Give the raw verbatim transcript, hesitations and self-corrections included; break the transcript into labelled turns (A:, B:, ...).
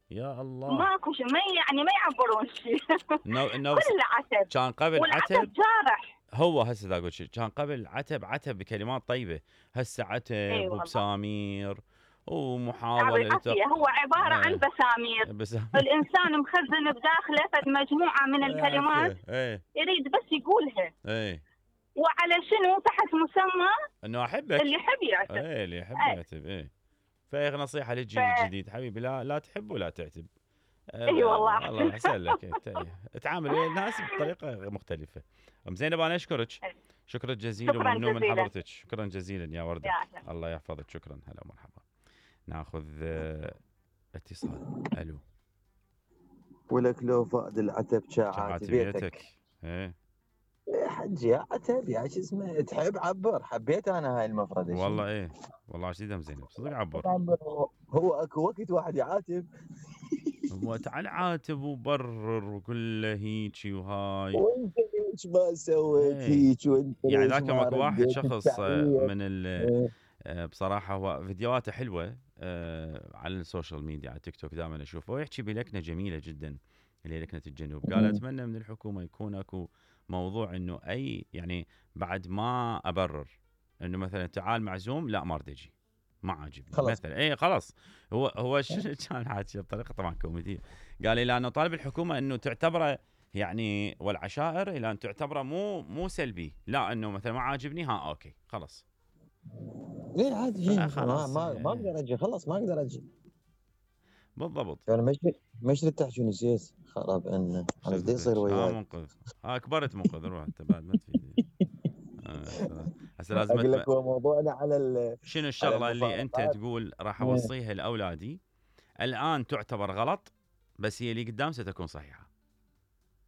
A: يا الله.
B: ماكو شيء، ما يعني ما يعبرون شيء.
A: انه انه
B: كل عتب،
A: كان قبل
B: والعتب
A: عتب.
B: جارح.
A: هو هسه دا اقول شيء، كان قبل عتب عتب بكلمات طيبه، هسه عتب
B: اي والله.
A: وبسامير
B: تعب
A: ومحاوله
B: العافية،
A: لتق...
B: هو عبارة عن
A: ايه
B: بسامير.
A: بس
B: الإنسان مخزن بداخله فد مجموعة من الكلمات
A: يعرفه. ايه
B: يريد بس يقولها،
A: ايه
B: وعلى شنو؟ تحت مسمى
A: انه احبك.
B: اللي يحب يعتب.
A: ايه اللي يحب
B: اي
A: يعتب. ايه فهي نصيحه
B: ف...
A: للجيل الجديد حبيبي، لا لا تحب ولا تعتب.
B: اي والله
A: أه الله احسن لك. إيه، تعامل ويا الناس بطريقه مختلفه. ام زينب انا اشكرك، شكرا جزيلا
B: شكرا
A: وممنون من
B: جزيلا.
A: حضرتك. شكرا جزيلا يا ورده.
B: يا أهلا.
A: الله يحفظك. شكرا. هلا ومرحبا. ناخذ آه، اتصال. الو.
C: ولك لو فقد العتب شاعات بيتك.
A: ايه
C: يا حجي يا عتب يا شو اسمه، تحب عبر. حبيت انا هاي المفردة.
A: والله. ايه والله عشان ام زينب صدق عبر.
C: هو اكو وقت واحد يعاتب
A: هو تعال عاتب وبرر وكل له هيجي وهاي،
C: وانت ليش ما سويت
A: ايه
C: هيك، وانت
A: يعني
C: ليش
A: ذاك
C: ما
A: ماكو واحد
C: رديت
A: شخص آه،
C: التعبير.
A: من ال
C: إيه.
A: آه، بصراحه هو فيديوهاته حلوه آه، على السوشيال ميديا، على تيك توك دائما اشوفه، ويحكي بلكنه جميله جدا اللي هي لكنه الجنوب. قال اتمنى من الحكومه يكون اكو موضوع انه اي يعني بعد ما ابرر انه مثلا تعال معزوم لا ما اريد اجي ما عاجبني
C: خلاص.
A: مثلا. اي خلاص. هو هو شنو كان حاكي بطريقه طبعا كوميديه، قال الى انه طالب الحكومه انه تعتبره يعني والعشائر الى ان تعتبره مو مو سلبي، لا انه مثلا ما عاجبني ها اوكي خلاص.
C: ليه عادي ما
A: خلاص
C: ما ما اقدر اجي، خلاص ما اقدر اجي.
A: بالضبط.
C: انا مش مش تحكي نسيت خراب انه انا بدي يصير
A: ها
C: وياي.
A: منقذ. ها كبرت منقذ. روح انت بعد ما تفيدني. هسه لازم
C: اقول
A: أتم...
C: لك هو موضوعنا على
A: شنو
C: على
A: الشغله اللي انت
C: المفارقات.
A: تقول راح اوصيها لاولادي الان تعتبر غلط، بس هي اللي قدام ستكون صحيحه.